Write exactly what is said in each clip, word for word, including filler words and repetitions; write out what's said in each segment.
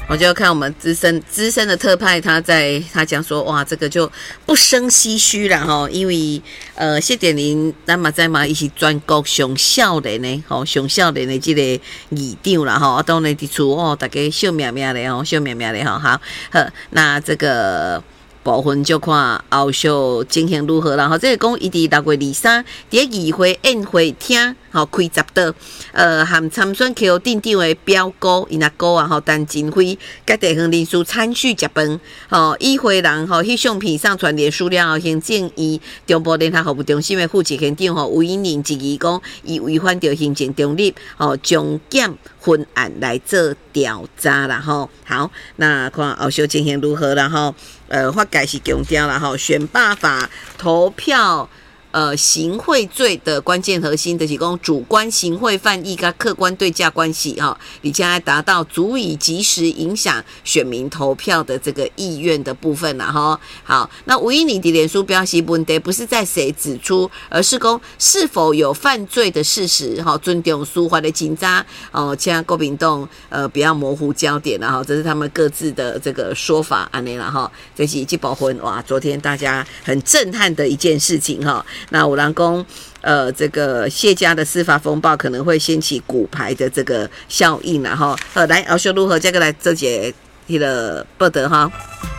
我就看我们资深资深的特派，他在他讲说，哇，这个就不胜唏嘘啦吼，因为呃谢点林咱嘛知嘛，伊是全国上少年的吼，上少年的这个议长啦吼，当然伫厝哦，大家笑命命的吼，笑命命的吼，好，好，那这个。部分就看后续情形如何啦。吼，这个讲伊伫六月二三，伫议会宴会厅吼开十桌，呃，含参选区镇长的表哥因阿哥啊，吼，陈金辉甲地方人士参叙食饭。吼，议会人吼，迄相片上传脸书了后，行政院中部联合服务中心的副执行长吼，韦宁质疑讲，伊违反着行政中立，吼，将检分案来做调查啦。吼，好，那看后续情形如何啦。吼。呃，法改是强调了哈，选罢法投票呃行贿罪的关键核心就是讲主观行贿犯意跟客观对价关系哈，你将来达到足以及时影响选民投票的这个意愿的部分了哈。好，那吴依妮的脸书标题问题不是在谁指出，而是讲是否有犯罪的事实哈，尊重司法的警察哦，请国民党呃不要模糊焦点了哈，这是他们各自的这个说法安尼了哈。这是这部分哇，昨天大家很震撼的一件事情哈。那有人说，呃，这个谢家的司法风暴可能会掀起骨牌的这个效应啦哈。好，来，后续如何？这个来做解迄个报道哈。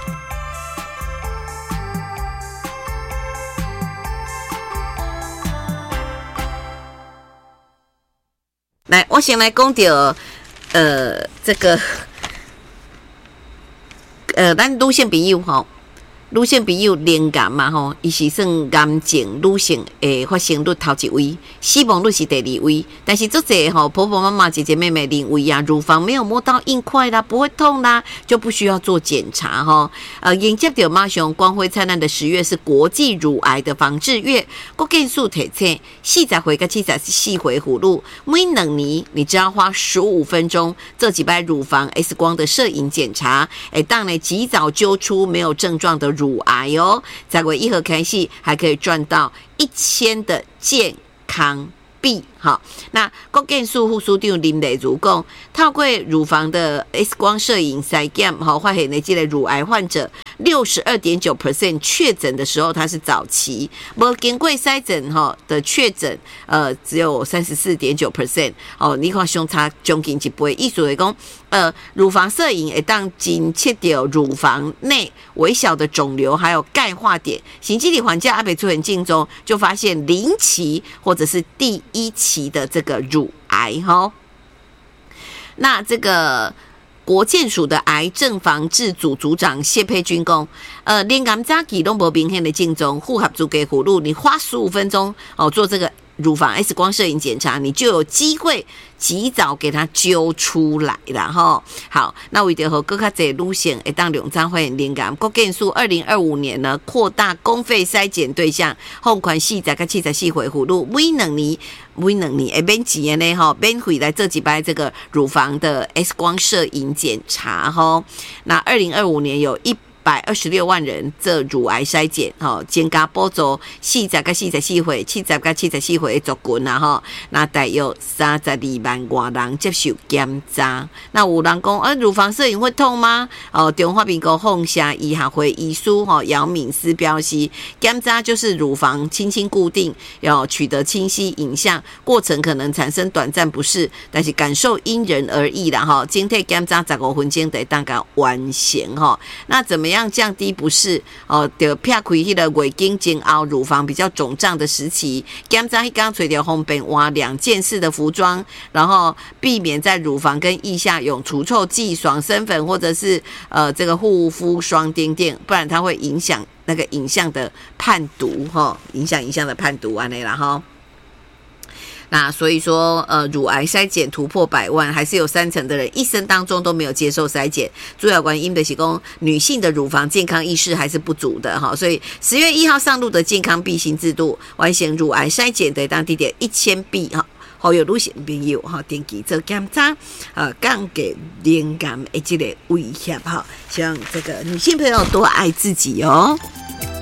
来，我先来讲到，呃，这个，呃，咱女性朋友吼。女性朋友灵感嘛吼，伊是算癌症女性诶发生率头一位，死亡率是第二位。但是这些吼婆婆妈妈姐姐妹妹认为啊，乳房没有摸到硬块啦，不会痛啦，就不需要做检查哈。呃，迎接着马上光辉灿烂的十月是国际乳癌的防治月，国健署提醒，四十岁跟七十四岁妇女每两年你只要花十五分钟做几摆乳房 X 光的摄影检查，诶，当然及早揪出没有症状的乳癌哦，在月一号开始还可以赚到一千的健康币。好，那国健署副署长林丽如讲，透过乳房的 X 光摄影筛检，好发现的这个乳癌患者六十二点九 percent 确诊的时候，它是早期，无经过筛诊哈的确诊，呃，只有三十四点九 percent 哦，你看相差将近一倍，意思是讲，呃，乳房摄影会当侦测到乳房内微小的肿瘤，还有钙化点，行基体患者阿北出现镜中就发现零期或者是第一期的这个乳癌哈。那这个国健署的癌症防治组组长谢佩君讲，呃，连癌早期都无明显的症状，符合资格妇女，你花十五分钟哦做这个乳房 X 光摄影检查，你就有机会及早给它揪出来了哈。好，那为着和更加侪女性会当两张发现连癌，国健署二零二五年呢扩大公费筛检对象，放宽四十到七十四岁妇女每两年。每两年会免钱的呢，哈，免费来做一摆这个乳房的 X 光摄影检查哈。那二零二五年有一百二十六万人做乳癌筛检，哈，增加补助四十到四十四岁、七十到七十四岁的族群啊，哈，那大约三十二万外人接受检查。那有人讲，呃，乳房摄影会痛吗？哦，中华民国凤霞医学会医师哈姚敏思表示，检查就是乳房轻轻固定，要取得清晰影像，过程可能产生短暂不适，但是感受因人而异啦，哈。整体检查十五分钟得大概完成哈。那怎么样？降低不适哦，就撇开迄个月经前后乳房比较肿胀的时期，检查迄刚吹掉方便换两件式的服装，然后避免在乳房跟腋下用除臭剂、爽身粉或者是呃这个护肤霜点点，不然它会影响那个影像的判读哈，影响影像的判读安尼啦哈。那所以说，呃，乳癌筛检突破百万，还是有三成的人一生当中都没有接受筛检。主要原因的是讲女性的乳房健康意识还是不足的哈，所以十月一号上路的健康币新制度，完成乳癌筛检的当地点一千币哈。好有女性朋友哈，定期做检查，呃，降低敏感的这个威胁哈，希望这个女性朋友多爱自己哦。